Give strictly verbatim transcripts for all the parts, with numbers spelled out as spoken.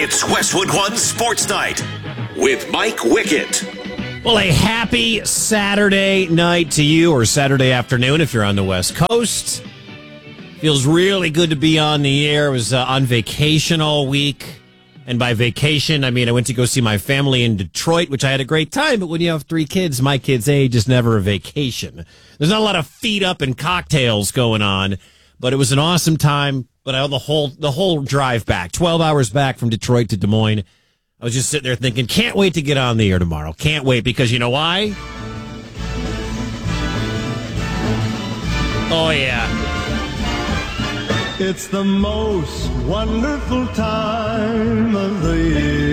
It's Westwood One Sports Night with Mike Wickett. Well, a happy Saturday night to you, or Saturday afternoon if you're on the West Coast. Feels really good to be on the air. I was uh, on vacation all week. And by vacation, I mean I went to go see my family in Detroit, which I had a great time. But when you have three kids, my kids' age is never a vacation. There's not a lot of feet up and cocktails going on. But it was an awesome time. But I, the whole the whole drive back, twelve hours back from Detroit to Des Moines, I was just sitting there thinking, can't wait to get on the air tomorrow. Can't wait, because you know why? Oh, yeah. It's the most wonderful time of the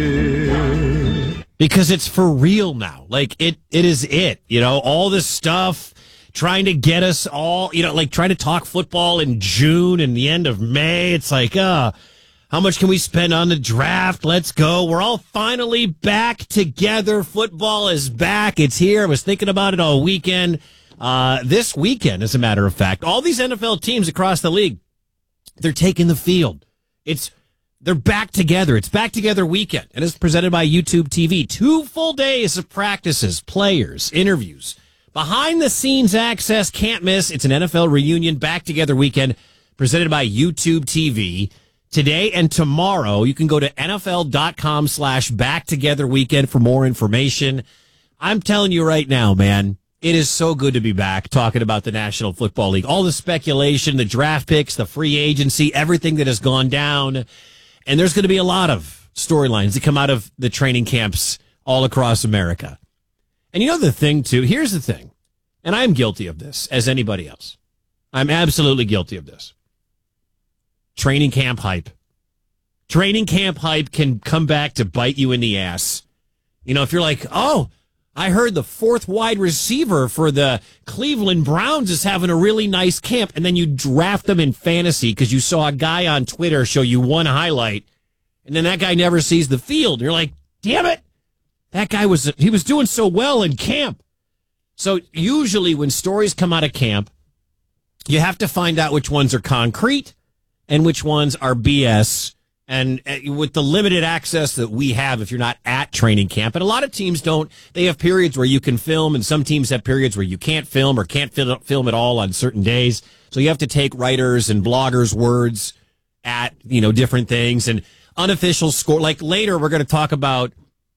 year. Because it's for real now. Like, it, it is it. You know, all this stuff trying to get us all, you know, like trying to talk football in June and the end of May. It's like, uh, how much can we spend on the draft? Let's go. We're all finally back together. Football is back. It's here. I was thinking about it all weekend. Uh, this weekend, as a matter of fact, all these N F L teams across the league, they're taking the field. It's, they're back together. It's back together weekend. And it's presented by YouTube T V. Two full days of practices, players, interviews, behind the scenes access, can't miss. It's an N F L reunion back together weekend presented by YouTube T V. Today and tomorrow, you can go to nfl.com slash back together weekend for more information. I'm telling you right now, man, it is so good to be back talking about the National Football League. All the speculation, the draft picks, the free agency, everything that has gone down. And there's going to be a lot of storylines that come out of the training camps all across America. And you know the thing, too? Here's the thing. And I'm guilty of this, as anybody else. I'm absolutely guilty of this. Training camp hype. Training camp hype can come back to bite you in the ass. You know, if you're like, oh, I heard the fourth wide receiver for the Cleveland Browns is having a really nice camp, and then you draft them in fantasy because you saw a guy on Twitter show you one highlight, and then that guy never sees the field. You're like, damn it. That guy was, he was doing so well in camp. So usually when stories come out of camp, you have to find out which ones are concrete and which ones are B S. And with the limited access that we have, if you're not at training camp, and a lot of teams don't, they have periods where you can film, and some teams have periods where you can't film or can't film at all on certain days. So you have to take writers and bloggers' words at, you know, different things and unofficial score. Like later, we're going to talk about,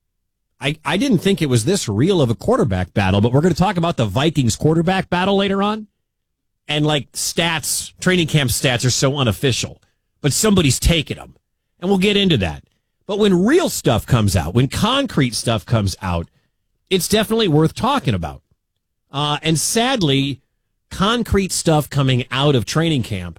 I, I didn't think it was this real of a quarterback battle, but we're going to talk about the Vikings quarterback battle later on. And like stats, training camp stats are so unofficial, but somebody's taking them. And we'll get into that. But when real stuff comes out, when concrete stuff comes out, it's definitely worth talking about. Uh, and sadly, concrete stuff coming out of training camp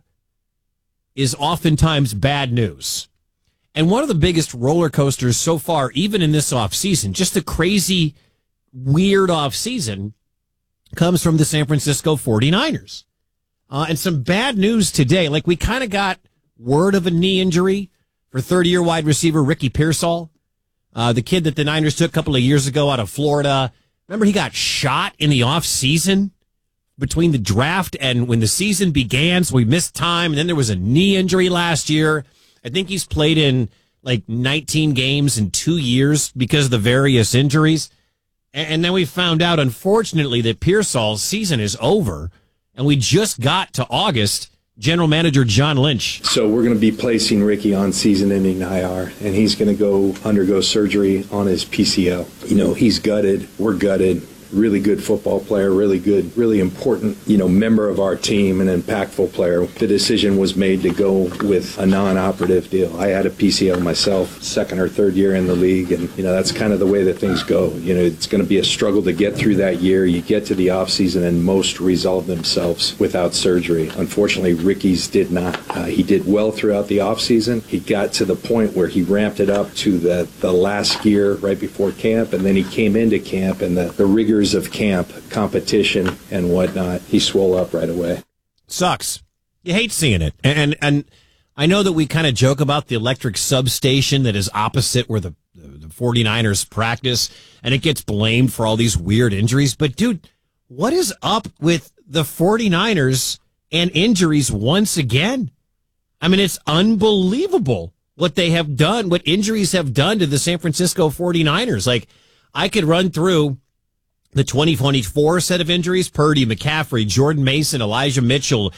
is oftentimes bad news. And one of the biggest roller coasters so far, even in this offseason, just a crazy, weird offseason, comes from the San Francisco forty-niners. Uh, and some bad news today. Like, we kind of got word of a knee injury for thirty-year wide receiver Ricky Pearsall, uh, the kid that the Niners took a couple of years ago out of Florida. Remember, he got shot in the offseason between the draft and when the season began, so we missed time. And then there was a knee injury last year. I think he's played in like nineteen games in two years because of the various injuries. And then we found out, unfortunately, that Pearsall's season is over. And we just got to August. General Manager John Lynch. So we're going to be placing Ricky on season-ending I R, and he's going to go undergo surgery on his P C L. You know, he's gutted. We're gutted. Really good football player, really good, really important, you know, member of our team, an impactful player. The decision was made to go with a non-operative deal. I had a P C L myself, second or third year in the league, and, you know, that's kind of the way that things go. You know, it's going to be a struggle to get through that year. You get to the offseason, and most resolve themselves without surgery. Unfortunately, Ricky's did not. Uh, he did well throughout the offseason. He got to the point where he ramped it up to the, the last gear right before camp, and then he came into camp, and the, the rigors of camp, competition, and whatnot, he swole up right away. Sucks. You hate seeing it. And and I know that we kind of joke about the electric substation that is opposite where the, the forty-niners practice, and it gets blamed for all these weird injuries. But, dude, what is up with the forty-niners and injuries once again? I mean, it's unbelievable what they have done, what injuries have done to the San Francisco forty-niners. Like, I could run through the twenty twenty-four set of injuries: Purdy, McCaffrey, Jordan Mason, Elijah Mitchell,